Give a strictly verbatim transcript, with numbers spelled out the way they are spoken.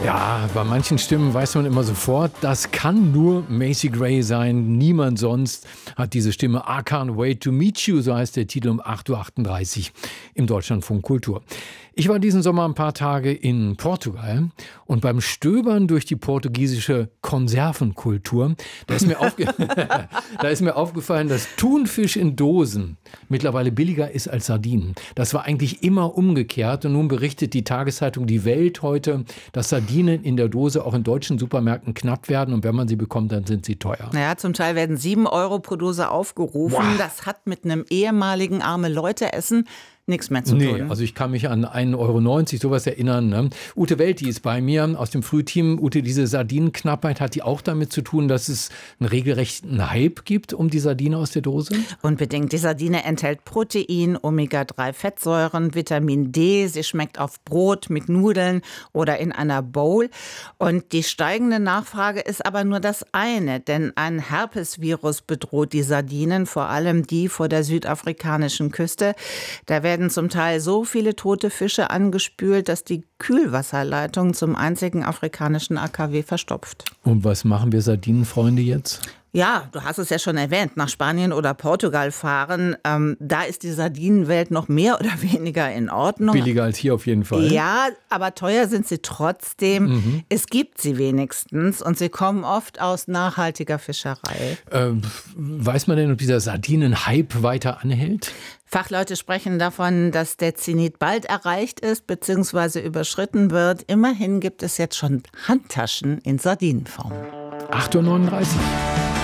Ja, bei manchen Stimmen weiß man immer sofort, das kann nur Macy Gray sein. Niemand sonst hat diese Stimme. I Can't Wait to Meet You, so heißt der Titel um acht Uhr achtunddreißig im Deutschlandfunk Kultur. Ich war diesen Sommer ein paar Tage in Portugal und beim Stöbern durch die portugiesische Konservenkultur, da ist mir, aufge da ist mir aufgefallen, dass Thunfisch in Dosen mittlerweile billiger ist als Sardinen. Das war eigentlich immer umgekehrt und nun berichtet die Tageszeitung Die Welt heute, dass Sardinen in der Dose auch in deutschen Supermärkten knapp werden und wenn man sie bekommt, dann sind sie teuer. Naja, zum Teil werden sieben Euro pro Dose aufgerufen. Wow. Das hat mit einem ehemaligen Arme-Leute-Essen nichts mehr zu tun. Nee, also ich kann mich an ein Euro neunzig sowas erinnern. Ne? Ute Welti ist bei mir aus dem Frühteam. Ute, diese Sardinenknappheit, hat die auch damit zu tun, dass es einen regelrechten Hype gibt um die Sardine aus der Dose? Unbedingt. Die Sardine enthält Protein, Omega drei Fettsäuren, Vitamin D. Sie schmeckt auf Brot, mit Nudeln oder in einer Bowl. Und die steigende Nachfrage ist aber nur das eine, denn ein Herpesvirus bedroht die Sardinen, vor allem die vor der südafrikanischen Küste. Da werden zum Teil so viele tote Fische angespült, dass die Kühlwasserleitung zum einzigen afrikanischen A K W verstopft. Und was machen wir Sardinenfreunde jetzt? Ja, du hast es ja schon erwähnt, nach Spanien oder Portugal fahren, ähm, da ist die Sardinenwelt noch mehr oder weniger in Ordnung. Billiger als hier auf jeden Fall. Ja, aber teuer sind sie trotzdem. Mhm. Es gibt sie wenigstens und sie kommen oft aus nachhaltiger Fischerei. Ähm, weiß man denn, ob dieser Sardinen-Hype weiter anhält? Fachleute sprechen davon, dass der Zenit bald erreicht ist bzw. überschritten wird. Immerhin gibt es jetzt schon Handtaschen in Sardinenform. acht Uhr neununddreißig.